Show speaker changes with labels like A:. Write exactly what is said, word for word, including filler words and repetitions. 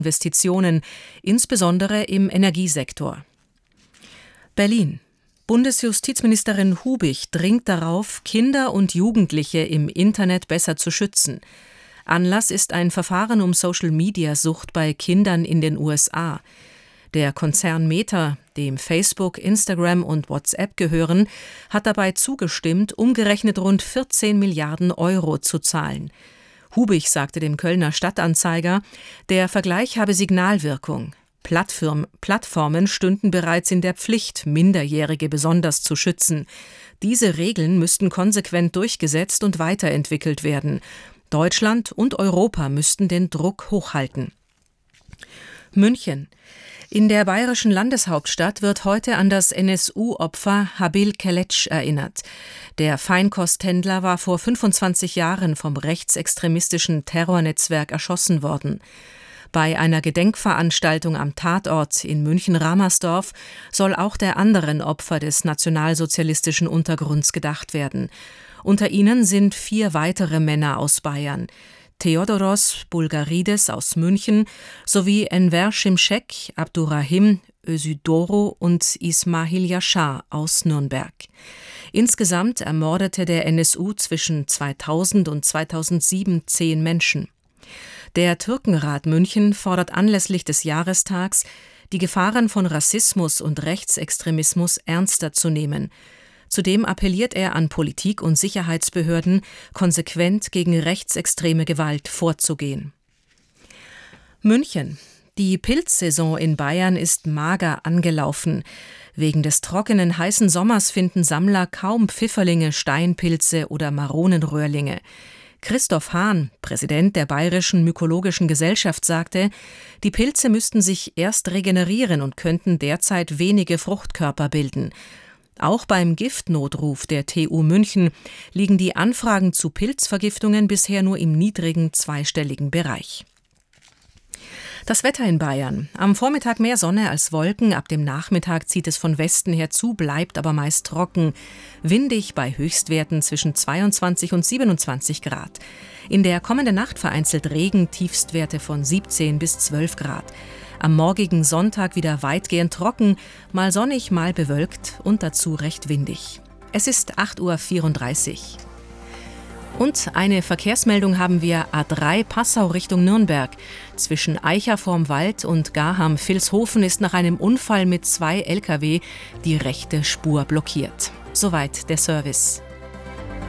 A: Investitionen, insbesondere im Energiesektor. Berlin. Bundesjustizministerin Hubig dringt darauf, Kinder und Jugendliche im Internet besser zu schützen. Anlass ist ein Verfahren um Social-Media-Sucht bei Kindern in den U S A. Der Konzern Meta, dem Facebook, Instagram und WhatsApp gehören, hat dabei zugestimmt, umgerechnet rund vierzehn Milliarden Euro zu zahlen. Hubig sagte dem Kölner Stadtanzeiger, der Vergleich habe Signalwirkung. Plattform, Plattformen stünden bereits in der Pflicht, Minderjährige besonders zu schützen. Diese Regeln müssten konsequent durchgesetzt und weiterentwickelt werden. Deutschland und Europa müssten den Druck hochhalten. München. In der bayerischen Landeshauptstadt wird heute an das N S U-Opfer Habil Keletsch erinnert. Der Feinkosthändler war vor fünfundzwanzig Jahren vom rechtsextremistischen Terrornetzwerk erschossen worden. Bei einer Gedenkveranstaltung am Tatort in München-Ramersdorf soll auch der anderen Opfer des nationalsozialistischen Untergrunds gedacht werden. Unter ihnen sind vier weitere Männer aus Bayern: Theodoros Bulgarides aus München sowie Enver Şimşek, Abdurrahim Özdoro und Ismail Yashar aus Nürnberg. Insgesamt ermordete der N S U zwischen zweitausend und zweitausendsieben zehn Menschen. Der Türkenrat München fordert anlässlich des Jahrestags, die Gefahren von Rassismus und Rechtsextremismus ernster zu nehmen. Zudem appelliert er an Politik und Sicherheitsbehörden, konsequent gegen rechtsextreme Gewalt vorzugehen. München. Die Pilzsaison in Bayern ist mager angelaufen. Wegen des trockenen, heißen Sommers finden Sammler kaum Pfifferlinge, Steinpilze oder Maronenröhrlinge. Christoph Hahn, Präsident der Bayerischen Mykologischen Gesellschaft, sagte, die Pilze müssten sich erst regenerieren und könnten derzeit wenige Fruchtkörper bilden. Auch beim Giftnotruf der T U München liegen die Anfragen zu Pilzvergiftungen bisher nur im niedrigen zweistelligen Bereich. Das Wetter in Bayern. Am Vormittag mehr Sonne als Wolken, ab dem Nachmittag zieht es von Westen her zu, bleibt aber meist trocken. Windig bei Höchstwerten zwischen zweiundzwanzig und siebenundzwanzig Grad. In der kommenden Nacht vereinzelt Regen, Tiefstwerte von siebzehn bis zwölf Grad. Am morgigen Sonntag wieder weitgehend trocken, mal sonnig, mal bewölkt und dazu recht windig. Es ist acht Uhr vierunddreißig. Und eine Verkehrsmeldung haben wir: A drei Passau Richtung Nürnberg. Zwischen Eicher vorm Wald und Garham-Vilshofen ist nach einem Unfall mit zwei L K W die rechte Spur blockiert. Soweit der Service.